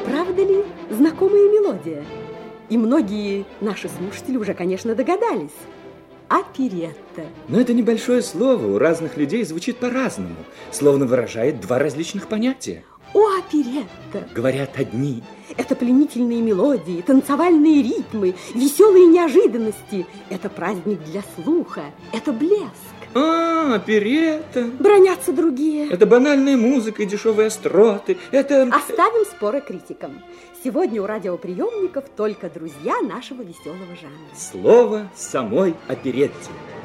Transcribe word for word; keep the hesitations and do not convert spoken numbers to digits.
правда ли, знакомая мелодия? И многие наши слушатели уже, конечно, догадались. Оперетта. Но это небольшое слово у разных людей звучит по-разному, словно выражает два различных понятия. О, оперетта! Говорят одни. Это пленительные мелодии, танцевальные ритмы, веселые неожиданности. Это праздник для слуха, это блеск. А, оперетта. Бронятся другие. Это банальная музыка и дешевые остроты. Это... Оставим споры критикам. Сегодня у радиоприемников только друзья нашего веселого жанра. Слово самой оперетте.